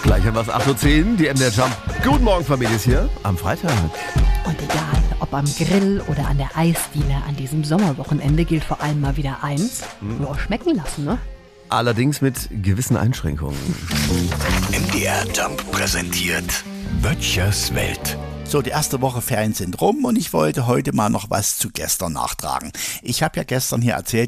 Gleich haben wir es 8.10 Uhr, die MDR Jump. Guten Morgen, Familie, ist hier am Freitag. Und egal, ob am Grill oder an der Eisdiele, an diesem Sommerwochenende gilt vor allem mal wieder eins: nur schmecken lassen, ne? Allerdings mit gewissen Einschränkungen. MDR Jump präsentiert Böttchers Welt. So, die erste Woche Ferien sind rum und ich wollte heute mal noch was zu gestern nachtragen. Ich habe ja gestern hier erzählt,